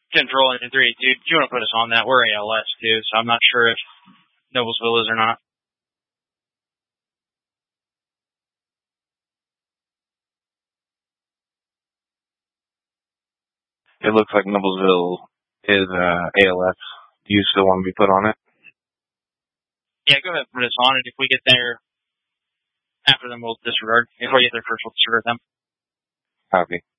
Control Engine 3, dude, if you want to put us on that, we're ALS too, so I'm not sure if Noblesville is or not. It looks like Noblesville is ALS. Do you still want to be put on it? Yeah, go ahead and put us on it. If we get there after them, we'll disregard. If we get there first, we'll disregard them. Copy.